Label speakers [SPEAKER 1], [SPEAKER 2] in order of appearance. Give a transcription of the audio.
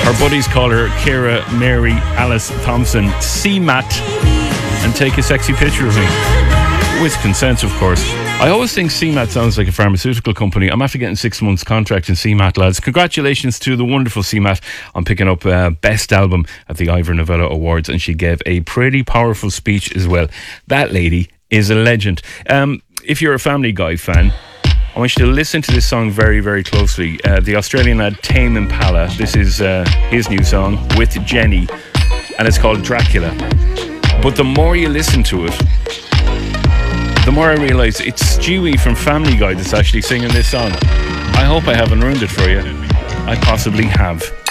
[SPEAKER 1] Her buddies call her Kira Mary Alice Thompson CMAT and take a sexy picture of me. With consent, of course. I always think CMAT sounds like a pharmaceutical company. I'm after getting 6 months contract in CMAT, lads. Congratulations to the wonderful CMAT on picking up Best Album at the Ivor Novello Awards, and she gave a pretty powerful speech as well. That lady is a legend. If you're a Family Guy fan, I want you to listen to this song very, very closely. The Australian lad Tame Impala. This is his new song with Jenny, and it's called Dracula. But the more you listen to it, the more I realise it's Stewie from Family Guy that's actually singing this song. I hope I haven't ruined it for you. I possibly have.